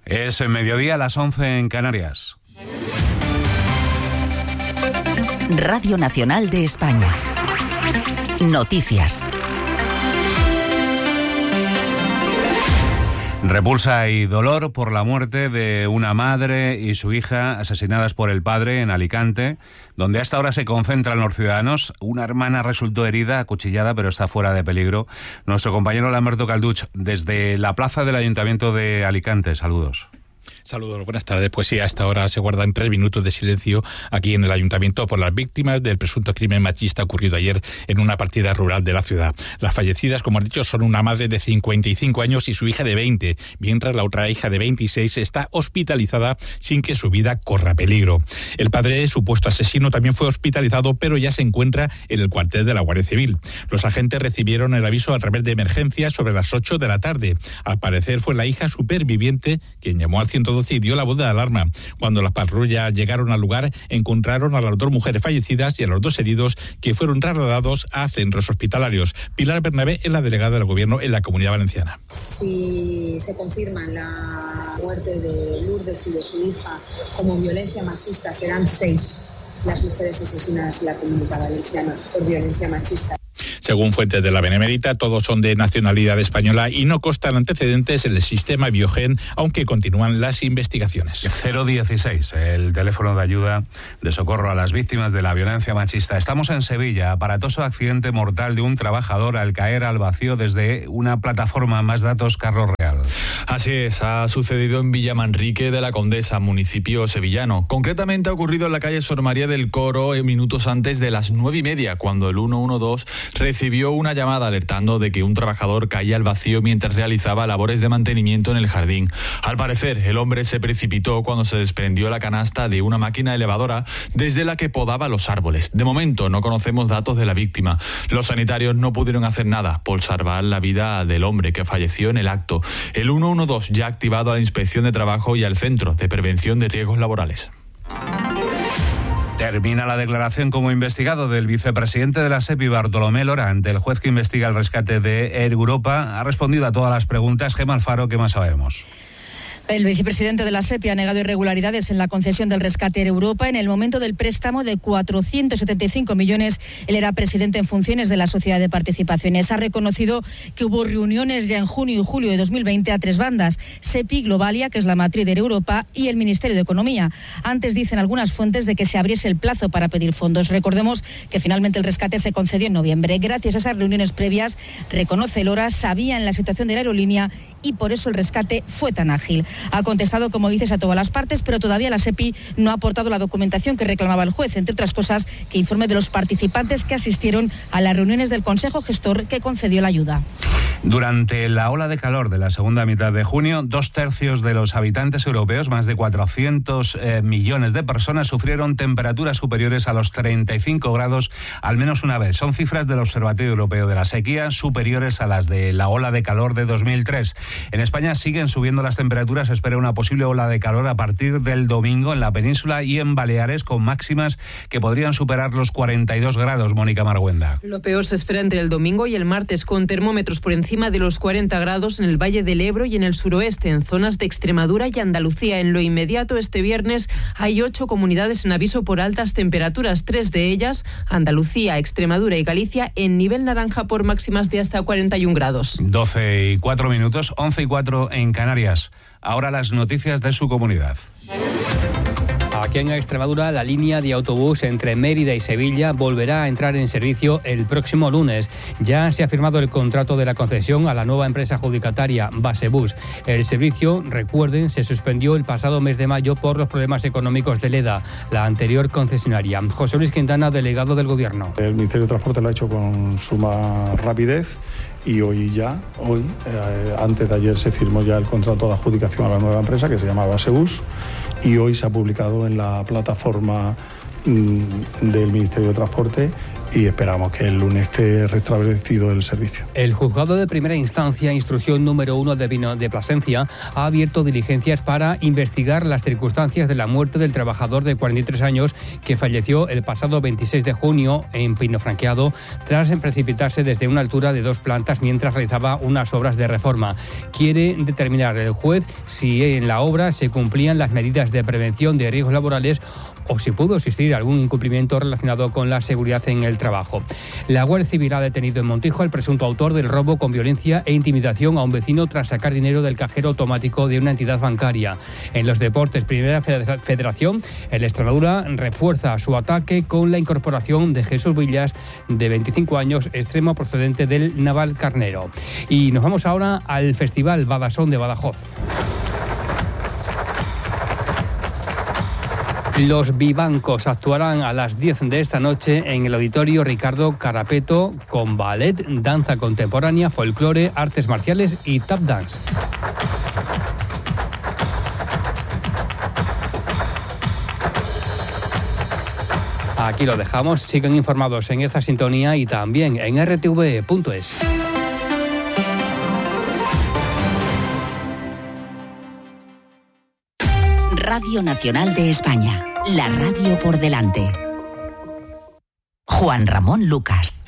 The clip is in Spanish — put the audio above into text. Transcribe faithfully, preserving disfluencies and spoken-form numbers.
Es el mediodía a las once en Canarias. Radio Nacional de España. Noticias. Repulsa y dolor por la muerte de una madre y su hija asesinadas por el padre en Alicante, donde hasta ahora se concentran los ciudadanos. Una hermana resultó herida, acuchillada, pero está fuera de peligro. Nuestro compañero Lamberto Calduch, desde la plaza del Ayuntamiento de Alicante. Saludos. Saludos, buenas tardes. Pues sí, a esta hora se guardan tres minutos de silencio aquí en el Ayuntamiento por las víctimas del presunto crimen machista ocurrido ayer en una partida rural de la ciudad. Las fallecidas, como has dicho, son una madre de cincuenta y cinco años y su hija de veinte, mientras la otra hija de veintiséis está hospitalizada sin que su vida corra peligro. El padre, supuesto asesino, también fue hospitalizado, pero ya se encuentra en el cuartel de la Guardia Civil. Los agentes recibieron el aviso a través de emergencia sobre las ocho de la tarde. Al parecer fue la hija superviviente quien llamó al ciento doce y dio la voz de alarma. Cuando las patrullas llegaron al lugar, encontraron a las dos mujeres fallecidas y a los dos heridos, que fueron trasladados a centros hospitalarios. Pilar Bernabé es la delegada del Gobierno en la Comunidad Valenciana. Si se confirma la muerte de Lourdes y de su hija como violencia machista, serán seis las mujeres asesinadas en la Comunidad Valenciana por violencia machista. Según fuentes de la Benemérita, todos son de nacionalidad española y no constan antecedentes en el sistema Biogen, aunque continúan las investigaciones. cero dieciséis, el teléfono de ayuda de socorro a las víctimas de la violencia machista. Estamos en Sevilla, aparatoso accidente mortal de un trabajador al caer al vacío desde una plataforma. Más datos, Carlos Real. Así es, ha sucedido en Villamanrique de la Condesa, municipio sevillano. Concretamente ha ocurrido en la calle Sor María del Coro, minutos antes de las nueve y media, cuando el ciento doce recibió una llamada alertando de que un trabajador caía al vacío mientras realizaba labores de mantenimiento en el jardín. Al parecer, el hombre se precipitó cuando se desprendió la canasta de una máquina elevadora desde la que podaba los árboles. De momento no conocemos datos de la víctima. Los sanitarios no pudieron hacer nada por salvar la vida del hombre que falleció en el acto. El ciento doce ya ha activado a la Inspección de Trabajo y al Centro de Prevención de Riesgos Laborales. Termina la declaración como investigado del vicepresidente de la SEPI, Bartolomé Lora, ante el juez que investiga el rescate de Air Europa. Ha respondido a todas las preguntas. Gemma Alfaro, ¿qué más sabemos? El vicepresidente de la SEPI ha negado irregularidades en la concesión del rescate Air Europa. En el momento del préstamo de cuatrocientos setenta y cinco millones, él era presidente en funciones de la Sociedad de Participaciones. Ha reconocido que hubo reuniones ya en junio y julio de dos mil veinte a tres bandas: SEPI, Globalia, que es la matriz de Air Europa, y el Ministerio de Economía. Antes dicen algunas fuentes de que se abriese el plazo para pedir fondos. Recordemos que finalmente el rescate se concedió en noviembre. Gracias a esas reuniones previas, reconoce Lora, sabía en la situación de la aerolínea y por eso el rescate fue tan ágil. Ha contestado, como dices, a todas las partes, pero todavía la SEPI no ha aportado la documentación que reclamaba el juez, entre otras cosas, que informe de los participantes que asistieron a las reuniones del Consejo Gestor que concedió la ayuda. Durante la ola de calor de la segunda mitad de junio, dos tercios de los habitantes europeos, más de cuatrocientos eh, millones de personas, sufrieron temperaturas superiores a los treinta y cinco grados al menos una vez. Son cifras del Observatorio Europeo de la Sequía, superiores a las de la ola de calor de dos mil tres. En España siguen subiendo las temperaturas. Se espera una posible ola de calor a partir del domingo en la península y en Baleares, con máximas que podrían superar los cuarenta y dos grados. Mónica Marguenda. Lo peor se espera entre el domingo y el martes, con termómetros por encima de los cuarenta grados en el Valle del Ebro y en el suroeste, en zonas de Extremadura y Andalucía. En lo inmediato, este viernes hay ocho comunidades en aviso por altas temperaturas, tres de ellas, Andalucía, Extremadura y Galicia, en nivel naranja por máximas de hasta cuarenta y un grados. doce y cuatro minutos, once y cuatro en Canarias. Ahora las noticias de su comunidad. Aquí en Extremadura, la línea de autobús entre Mérida y Sevilla volverá a entrar en servicio el próximo lunes. Ya se ha firmado el contrato de la concesión a la nueva empresa adjudicataria Basebus. El servicio, recuerden, se suspendió el pasado mes de mayo por los problemas económicos de Leda, la anterior concesionaria. José Luis Quintana, delegado del Gobierno. El Ministerio de Transporte lo ha hecho con suma rapidez. Y hoy ya, hoy, eh, antes de ayer se firmó ya el contrato de adjudicación a la nueva empresa que se llama Basebus y hoy se ha publicado en la plataforma mmm, del Ministerio de Transporte y esperamos que el lunes esté restablecido el servicio. El juzgado de primera instancia, instrucción número uno de Vino de Plasencia, ha abierto diligencias para investigar las circunstancias de la muerte del trabajador de cuarenta y tres años que falleció el pasado veintiséis de junio en Pino Franqueado tras precipitarse desde una altura de dos plantas mientras realizaba unas obras de reforma. Quiere determinar el juez si en la obra se cumplían las medidas de prevención de riesgos laborales o si pudo existir algún incumplimiento relacionado con la seguridad en el trabajo. La Guardia Civil ha detenido en Montijo al presunto autor del robo con violencia e intimidación a un vecino tras sacar dinero del cajero automático de una entidad bancaria. En los deportes, Primera Federación, el Extremadura refuerza su ataque con la incorporación de Jesús Villas, de veinticinco años, extremo procedente del Navalcarnero. Y nos vamos ahora al Festival Badasón de Badajoz. Los Vivancos actuarán a las diez de esta noche en el Auditorio Ricardo Carapeto con ballet, danza contemporánea, folclore, artes marciales y tap dance. Aquí lo dejamos, sigan informados en esta sintonía y también en r t v punto es. Radio Nacional de España, la radio por delante. Juan Ramón Lucas.